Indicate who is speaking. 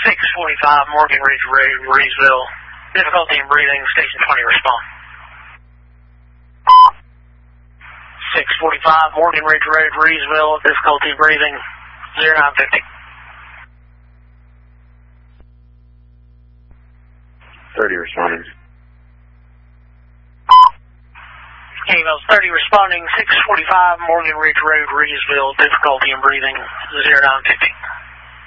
Speaker 1: 645 Morgan Ridge Road, Reesville. Difficulty in breathing, station 20, respond. 645 Morgan Ridge Road, Reesville. Difficulty in breathing, 0950.
Speaker 2: 30 responding.
Speaker 1: Emails 30 responding, 645 Morgan Ridge Road, Reesville. Difficulty in breathing, 0950.